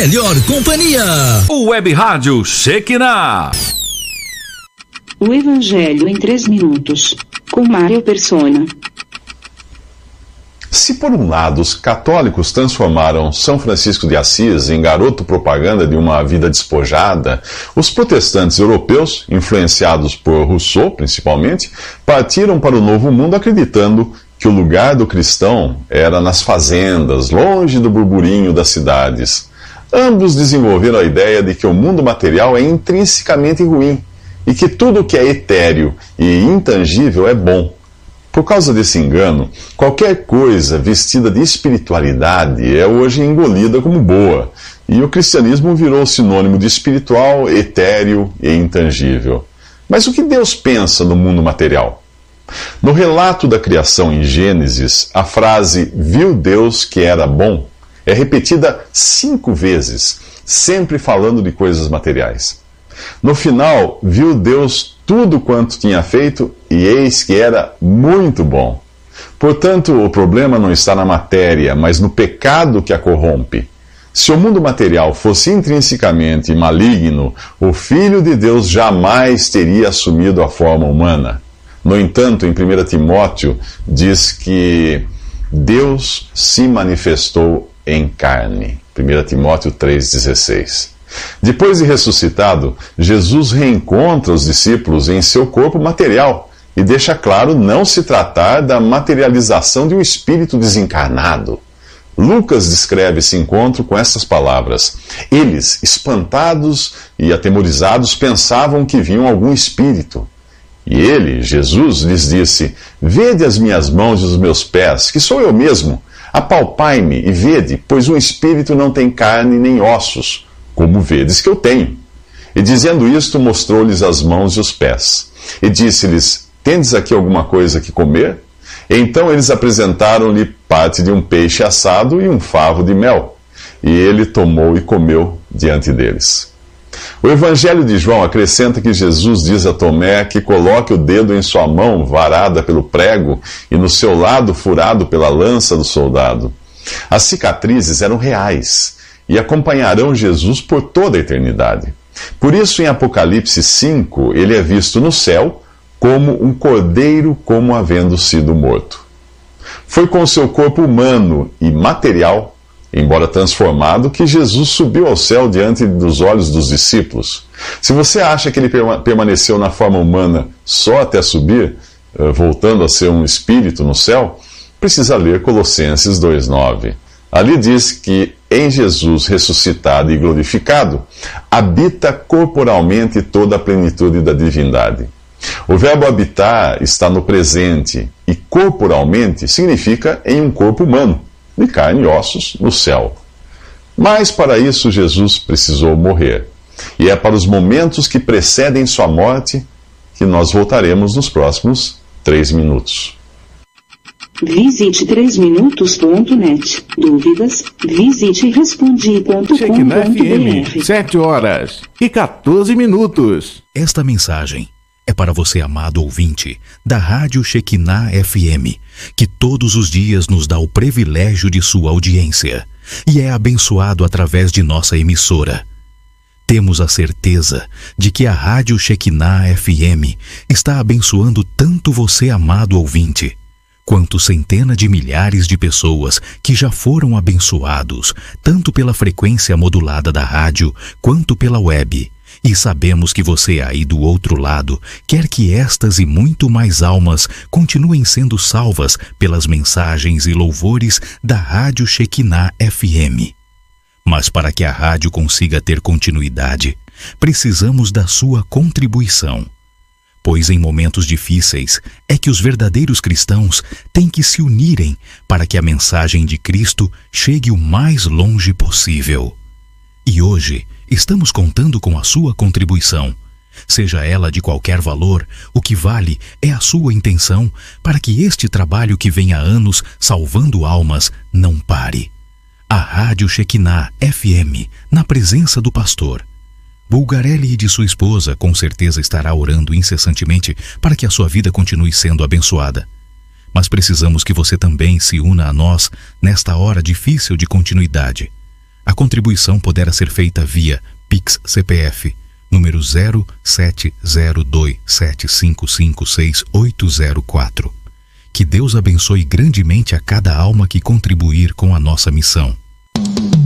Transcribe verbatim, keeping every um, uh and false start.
melhor companhia. O Web Rádio Shekinah. O Evangelho em três minutos, com Mário Persona. Se por um lado os católicos transformaram São Francisco de Assis em garoto propaganda de uma vida despojada, os protestantes europeus, influenciados por Rousseau principalmente, partiram para o Novo Mundo acreditando que o lugar do cristão era nas fazendas, longe do burburinho das cidades. Ambos desenvolveram a ideia de que o mundo material é intrinsecamente ruim e que tudo que é etéreo e intangível é bom. Por causa desse engano, qualquer coisa vestida de espiritualidade é hoje engolida como boa, e o cristianismo virou sinônimo de espiritual, etéreo e intangível. Mas o que Deus pensa no mundo material? No relato da criação em Gênesis, a frase "viu Deus que era bom" é repetida cinco vezes, sempre falando de coisas materiais. No final, viu Deus tudo quanto tinha feito, e eis que era muito bom. Portanto, o problema não está na matéria, mas no pecado que a corrompe. Se o mundo material fosse intrinsecamente maligno, o Filho de Deus jamais teria assumido a forma humana. No entanto, em primeiro Timóteo, diz que Deus se manifestou em carne. primeiro Timóteo três, dezesseis. Depois de ressuscitado, Jesus reencontra os discípulos em seu corpo material e deixa claro não se tratar da materialização de um espírito desencarnado. Lucas descreve esse encontro com essas palavras: eles, espantados e atemorizados, pensavam que viam algum espírito. E ele, Jesus, lhes disse: vede as minhas mãos e os meus pés, que sou eu mesmo. Apalpai-me e vede, pois um espírito não tem carne nem ossos, como vedes que eu tenho. E dizendo isto, mostrou-lhes as mãos e os pés. E disse-lhes: tendes aqui alguma coisa que comer? Então eles apresentaram-lhe parte de um peixe assado e um favo de mel. E ele tomou e comeu diante deles. O Evangelho de João acrescenta que Jesus diz a Tomé que coloque o dedo em sua mão varada pelo prego e no seu lado furado pela lança do soldado. As cicatrizes eram reais e acompanharão Jesus por toda a eternidade. Por isso, em Apocalipse cinco, ele é visto no céu como um cordeiro, como havendo sido morto. Foi com seu corpo humano e material, embora transformado, que Jesus subiu ao céu diante dos olhos dos discípulos. Se você acha que ele permaneceu na forma humana só até subir, voltando a ser um espírito no céu, precisa ler Colossenses dois, nove. Ali diz que em Jesus ressuscitado e glorificado, habita corporalmente toda a plenitude da divindade. O verbo habitar está no presente e corporalmente significa em um corpo humano, de carne e ossos, no céu. Mas para isso Jesus precisou morrer. E é para os momentos que precedem sua morte que nós voltaremos nos próximos três minutos. Visite três minutos ponto net. Dúvidas? Visite respondi ponto com ponto b r. sete horas e quatorze minutos. Esta mensagem é para você, amado ouvinte, da Rádio Shekinah F M, que todos os dias nos dá o privilégio de sua audiência e é abençoado através de nossa emissora. Temos a certeza de que a Rádio Shekinah F M está abençoando tanto você, amado ouvinte, quanto centenas de milhares de pessoas que já foram abençoados, tanto pela frequência modulada da rádio, quanto pela web. E sabemos que você aí do outro lado quer que estas e muito mais almas continuem sendo salvas pelas mensagens e louvores da Rádio Shekinah F M. Mas para que a rádio consiga ter continuidade, precisamos da sua contribuição. Pois em momentos difíceis é que os verdadeiros cristãos têm que se unirem para que a mensagem de Cristo chegue o mais longe possível. E hoje estamos contando com a sua contribuição. Seja ela de qualquer valor, o que vale é a sua intenção para que este trabalho que vem há anos salvando almas não pare. A Rádio Shekinah F M, na presença do pastor Bulgarelli e de sua esposa, com certeza estará orando incessantemente para que a sua vida continue sendo abençoada. Mas precisamos que você também se una a nós nesta hora difícil de continuidade. A contribuição poderá ser feita via Pix C P F, número zero sete zero dois sete cinco cinco seis oito zero quatro. Que Deus abençoe grandemente a cada alma que contribuir com a nossa missão.